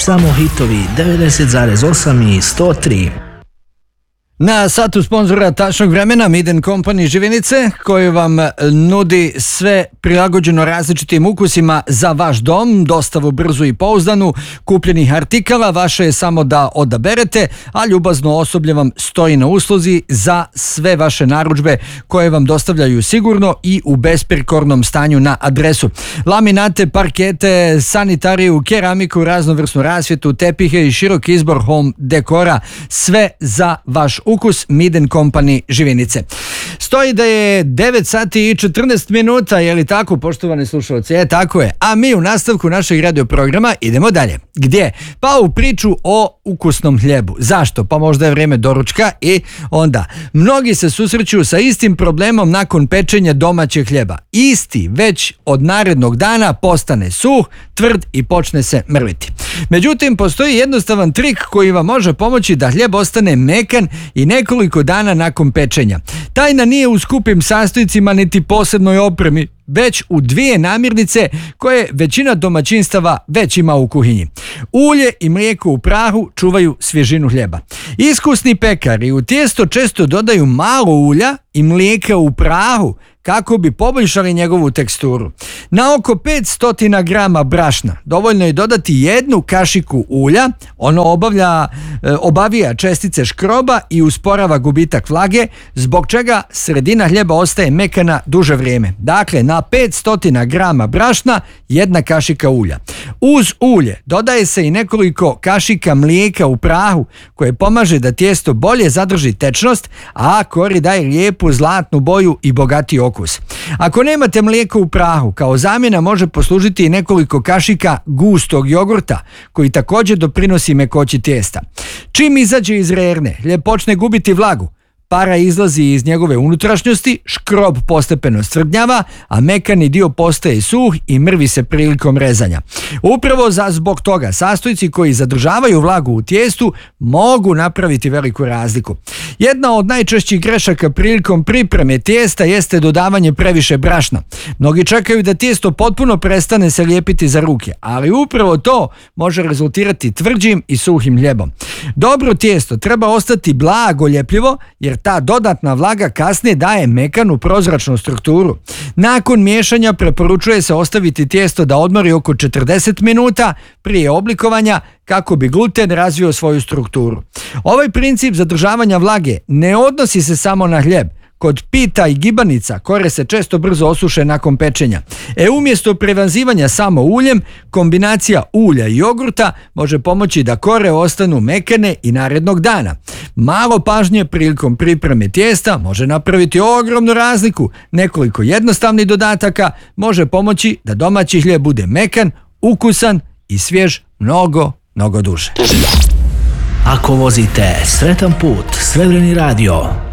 Samo hitovi 90,8 i 103. Na satu sponzora tačnog vremena Miden Company Živinice, koji vam nudi sve prilagođeno različitim ukusima za vaš dom, dostavu brzu i pouzdanu, kupljenih artikala, vaše je samo da odaberete, a ljubazno osoblje vam stoji na usluzi za sve vaše narudžbe koje vam dostavljaju sigurno i u besprekornom stanju na adresu. Laminate, parkete, sanitariju, keramiku, raznovrsnu rasvjetu, tepihe i širok izbor home dekora, sve za vaš ukus. Miden Company Živinice. Stoji da je 9 sati i 14 minuta, je li tako, poštovani slušalci? Tako je. A mi u nastavku našeg radio programa idemo dalje. Gdje? Pa u priču o ukusnom hljebu. Zašto? Pa možda je vrijeme doručka i onda. Mnogi se susreću sa istim problemom nakon pečenja domaćeg hljeba. Isti već od narednog dana postane suh, tvrd i počne se mrviti. Međutim, postoji jednostavan trik koji vam može pomoći da hljeb ostane mekan i nekoliko dana nakon pečenja. Tajna nije u skupim sastojcima niti posebnoj opremi, već u dvije namirnice koje većina domaćinstava već ima u kuhinji. Ulje i mlijeko u prahu čuvaju svježinu hljeba. Iskusni pekari u tijesto često dodaju malo ulja i mlijeka u prahu kako bi poboljšali njegovu teksturu. Na oko 500 grama brašna dovoljno je dodati 1 kašiku ulja, ono obavija čestice škroba i usporava gubitak vlage, zbog čega sredina hljeba ostaje mekana duže vrijeme. Dakle, na 500 grama brašna 1 kašika ulja. Uz ulje dodaje se i nekoliko kašika mlijeka u prahu koje pomaže da tijesto bolje zadrži tečnost, a kori daje lijepu zlatnu boju i bogatiji okus. Ako nemate mlijeko u prahu, kao zamjena može poslužiti i nekoliko kašika gustog jogurta koji također doprinosi mekoći tijesta. Čim izađe iz rerne, hljeb počne gubiti vlagu. Para izlazi iz njegove unutrašnjosti, škrob postepeno stvrdnjava, a mekani dio postaje suh i mrvi se prilikom rezanja. Upravo zbog toga sastojci koji zadržavaju vlagu u tijestu mogu napraviti veliku razliku. Jedna od najčešćih grešaka prilikom pripreme tijesta jeste dodavanje previše brašna. Mnogi čekaju da tijesto potpuno prestane se lijepiti za ruke, ali upravo to može rezultirati tvrđim i suhim hljebom. Dobro tijesto treba ostati blago ljepljivo, jer ta dodatna vlaga kasnije daje mekanu prozračnu strukturu. Nakon miješanja preporučuje se ostaviti tijesto da odmori oko 40 minuta prije oblikovanja kako bi gluten razvio svoju strukturu. Ovaj princip zadržavanja vlage ne odnosi se samo na hljeb. Kod pita i gibanica kore se često brzo osuše nakon pečenja. Umjesto prevazivanja samo uljem, kombinacija ulja i jogurta može pomoći da kore ostanu mekane i narednog dana. Malo pažnje prilikom pripreme tijesta može napraviti ogromnu razliku. Nekoliko jednostavnih dodataka može pomoći da domaći hljeb bude mekan, ukusan i svjež mnogo duže. Ako vozite, sretan put, Srebreni radio.